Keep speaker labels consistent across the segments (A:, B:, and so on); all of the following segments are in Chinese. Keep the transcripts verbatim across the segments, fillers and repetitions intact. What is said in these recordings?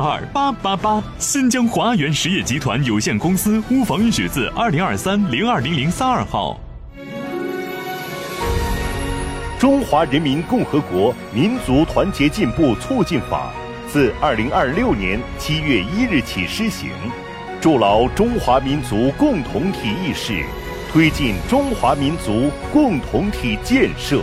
A: 二八八八。新疆华源实业集团有限公司屋房预许字二零二三零二零零三二号。
B: 中华人民共和国民族团结进步促进法自二零二六年七月一日起施行，筑牢中华民族共同体意识，推进中华民族共同体建设。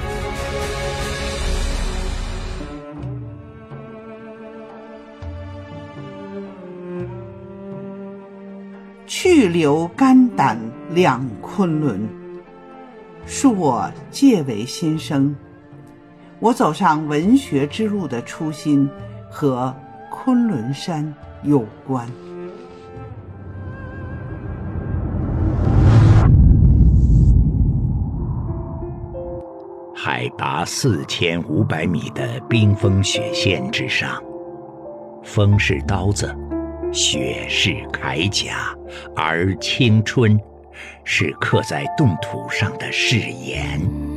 C: 去留肝胆两昆仑，恕我介为新生。我走上文学之路的初心和昆仑山有关。
D: 海拔四千五百米的冰封雪线之上，风是刀子，雪是铠甲，而青春是刻在冻土上的誓言。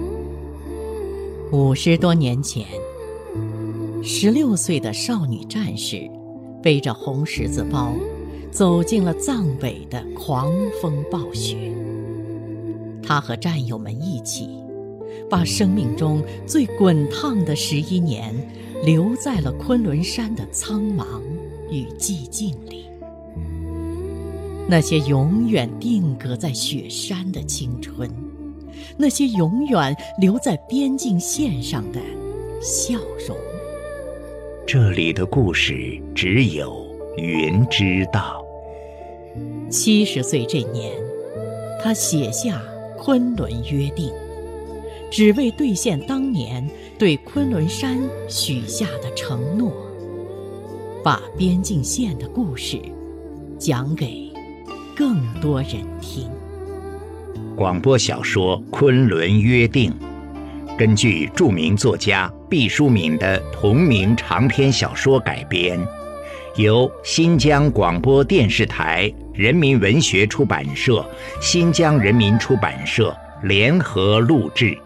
E: 五十多年前，十六岁的少女战士背着红十字包，走进了藏北的狂风暴雪。她和战友们一起，把生命中最滚烫的十一年留在了昆仑山的苍茫与寂静里。那些永远定格在雪山的青春，那些永远留在边境线上的笑容，
D: 这里的故事只有云知道。
E: 七十岁这年，他写下《昆仑约定》，只为兑现当年对昆仑山许下的承诺，把边境线的故事讲给更多人听。
D: 广播小说《昆仑约定》根据著名作家毕淑敏的同名长篇小说改编，由新疆广播电视台人民文学出版社、新疆人民出版社联合录制。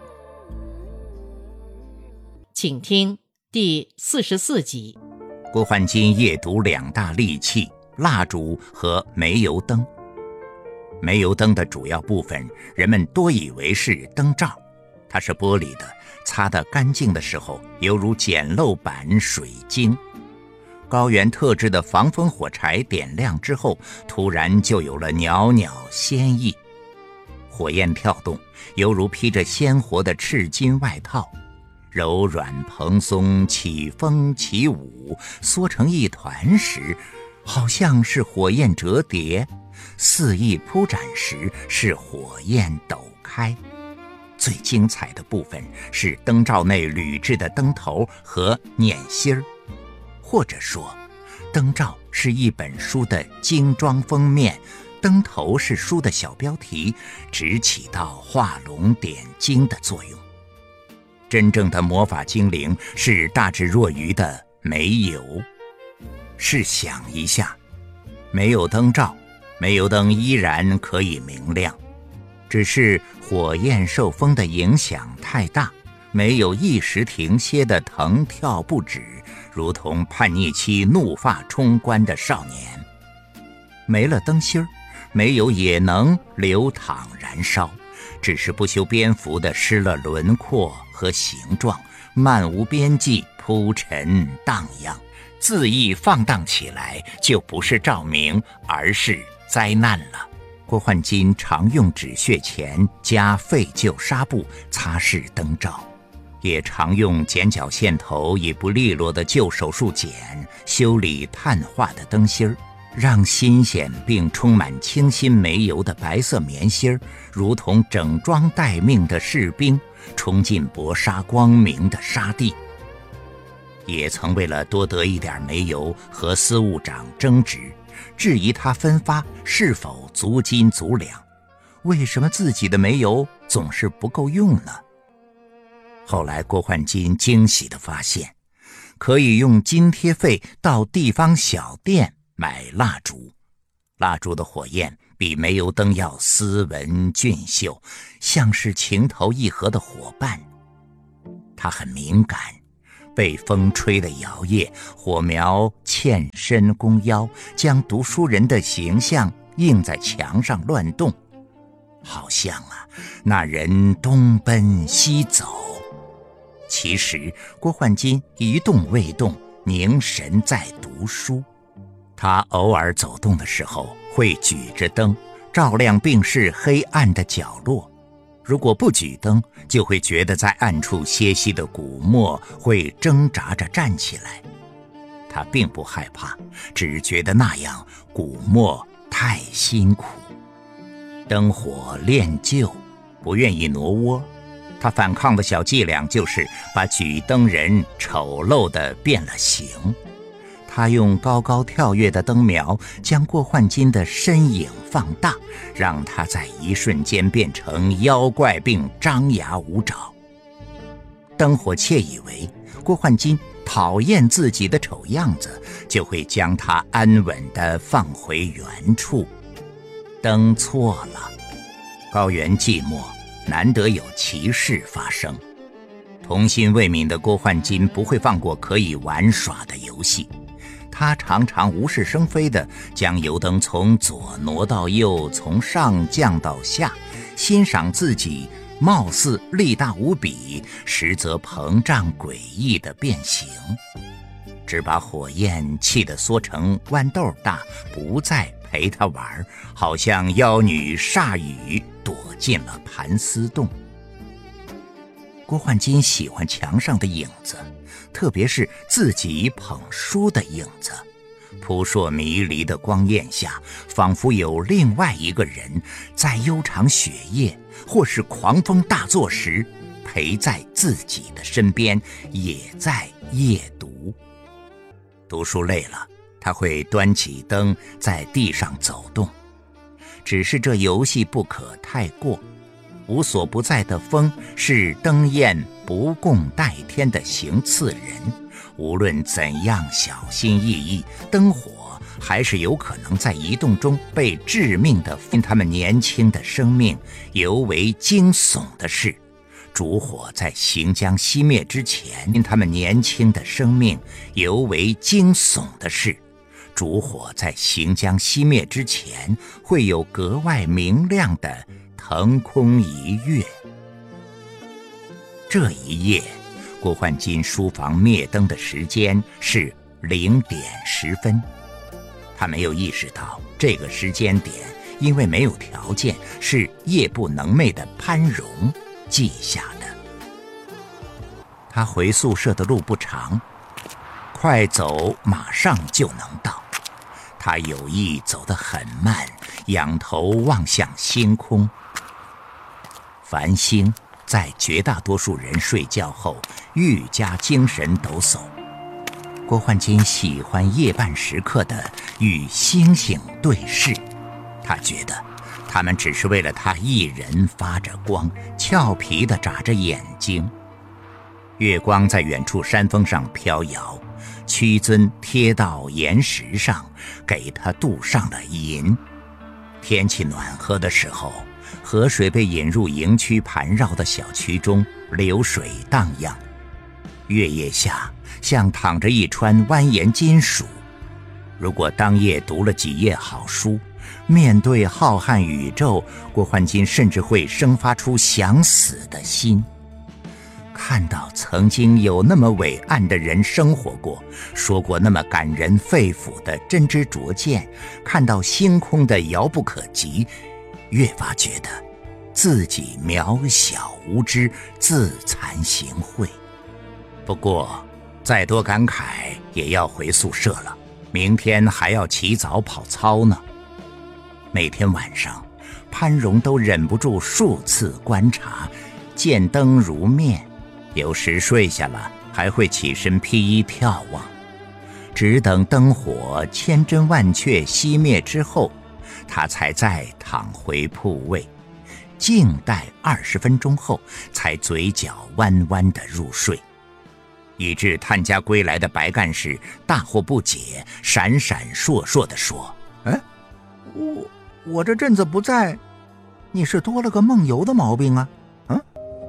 E: 请听第四十四集。
D: 郭焕金夜读两大利器：蜡烛和煤油灯。煤油灯的主要部分，人们多以为是灯罩，它是玻璃的，擦得干净的时候，犹如简陋版水晶。高原特制的防风火柴点亮之后，突然就有了袅袅鲜意。火焰跳动，犹如披着鲜活的赤金外套，柔软蓬松，起风起舞，缩成一团时，好像是火焰折叠；肆意铺展时，是火焰抖开。最精彩的部分是灯罩内铝制的灯头和捻芯儿，或者说，灯罩是一本书的精装封面，灯头是书的小标题，只起到画龙点睛的作用。真正的魔法精灵是大智若愚的煤油。试想一下，没有灯罩，煤油灯依然可以明亮，只是火焰受风的影响太大，没有一时停歇的腾跳不止，如同叛逆期怒发冲冠的少年。没了灯芯儿，煤油也能流淌燃烧，只是不修边幅的失了轮廓和形状，漫无边际，铺陈荡漾，恣意放荡起来，就不是照明，而是灾难了。郭焕金常用止血钳加废旧纱布擦拭灯罩，也常用剪角线头已不利落的旧手术剪修理碳化的灯芯儿，让新鲜并充满清新煤油的白色棉芯儿，如同整装待命的士兵，冲进搏杀光明的沙地。也曾为了多得一点煤油和司务长争执，质疑他分发是否足斤足两，为什么自己的煤油总是不够用呢？后来郭焕金惊喜地发现，可以用津贴费到地方小店买蜡烛，蜡烛的火焰比煤油灯要斯文俊秀，像是情投意合的伙伴。他很敏感， 被风吹得摇曳，火苗欠身弓腰，将读书人的形象映在墙上乱动，好像啊，那人东奔西走。其实郭焕金一动未动，凝神在读书。他偶尔走动的时候，会举着灯照亮病室黑暗的角落。如果不举灯，就会觉得在暗处歇息的古墨会挣扎着站起来。他并不害怕，只觉得那样古墨太辛苦。灯火恋旧，不愿意挪窝。他反抗的小伎俩就是把举灯人丑陋地变了形。他用高高跳跃的灯苗将郭焕金的身影放大，让他在一瞬间变成妖怪并张牙舞爪。灯火窃以为郭焕金讨厌自己的丑样子，就会将他安稳地放回原处。灯错了，高原寂寞，难得有奇事发生。童心未泯的郭焕金不会放过可以玩耍的游戏，他常常无事生非地将油灯从左挪到右，从上降到下，欣赏自己貌似力大无比，实则膨胀诡异的变形，只把火焰气得缩成豌豆大，不再陪他玩，好像妖女铩羽躲进了盘丝洞。郭焕金喜欢墙上的影子，特别是自己捧书的影子。扑朔迷离的光焰下，仿佛有另外一个人在悠长雪夜或是狂风大作时，陪在自己的身边，也在夜读。读书累了，他会端起灯在地上走动，只是这游戏不可太过。无所不在的风是灯焰不共戴天的行刺人，无论怎样小心翼翼，灯火还是有可能在移动中被致命的分。他们年轻的生命尤为惊悚的是，烛火在行将熄灭之前，因他们年轻的生命尤为惊悚的是，烛火在行将熄灭之前会有格外明亮的腾空一跃。这一夜，郭焕金书房灭灯的时间是零点十分。他没有意识到这个时间点因为没有条件，是夜不能寐的潘荣记下的。他回宿舍的路不长，快走马上就能到。他有意走得很慢，仰头望向星空。繁星在绝大多数人睡觉后愈加精神抖擞。郭焕金喜欢夜半时刻的与星星对视，他觉得他们只是为了他一人发着光，俏皮地眨着眼睛。月光在远处山峰上飘摇，屈尊贴到岩石上，给他镀上了银。天气暖和的时候，河水被引入营区盘绕的小区中，流水荡漾。月夜下，像躺着一川蜿蜒金属。如果当夜读了几页好书，面对浩瀚宇宙，郭焕金甚至会生发出想死的心。看到曾经有那么伟岸的人生活过，说过那么感人肺腑的真知灼见，看到星空的遥不可及，越发觉得自己渺小无知，自惭形秽。不过再多感慨也要回宿舍了，明天还要起早跑操呢。每天晚上，潘荣都忍不住数次观察，见灯如面，有时睡下了还会起身披衣眺望。只等灯火千真万确熄灭之后，他才再躺回铺位，静待二十分钟后，才嘴角弯弯地入睡。以致探家归来的白干事大惑不解，闪闪烁烁地说：“哎，我我这阵子不在，你是多了个梦游的毛病啊？”